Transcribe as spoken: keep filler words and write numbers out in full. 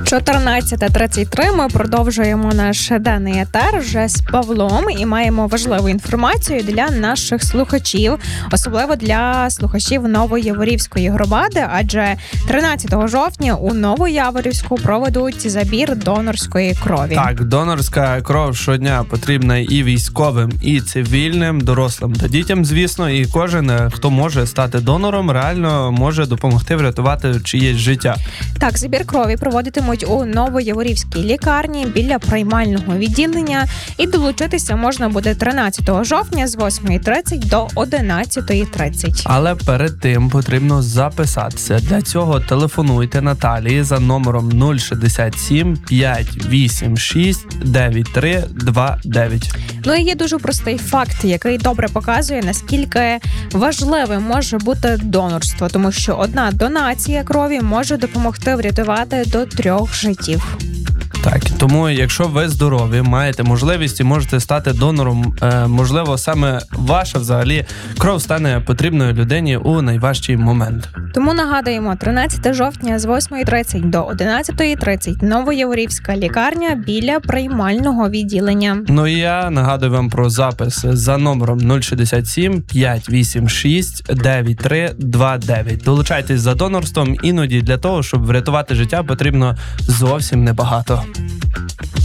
чотирнадцята тридцять три ми продовжуємо наш денний етер вже з Павлом і маємо важливу інформацію для наших слухачів, особливо для слухачів Новояворівської громади, адже тринадцятого жовтня у Новояворівську проведуть забір донорської крові. Так, донорська кров щодня потрібна і військовим, і цивільним, дорослим та дітям, звісно, і кожен, хто може стати донором, реально може допомогти врятувати чиєсь життя. Так, забір крові проводитимуть у Новояворівській лікарні біля приймального відділення, і долучитися можна буде тринадцятого жовтня з восьмої тридцять до одинадцятої тридцять. Але перед тим потрібно записатися. Для цього телефонуйте Наталії за номером нуль шістдесят сім п'ять вісім шість дев'ять три два дев'ять. Ну і є дуже простий факт, який добре показує, наскільки важливим може бути донорство, тому що одна донація крові може допомогти врятувати до трьох життів. Так, тому якщо ви здорові, маєте можливість і можете стати донором, е, можливо, саме ваша взагалі кров стане потрібною людині у найважчий момент. Тому нагадуємо, тринадцятого жовтня з восьмої тридцять до одинадцятої тридцять Новояворівська лікарня біля приймального відділення. Ну і я нагадую вам про запис за номером нуль шістдесят сім п'ять вісім шість дев'ять три два дев'ять. Долучайтесь за донорством, іноді для того, щоб врятувати життя, потрібно зовсім небагато.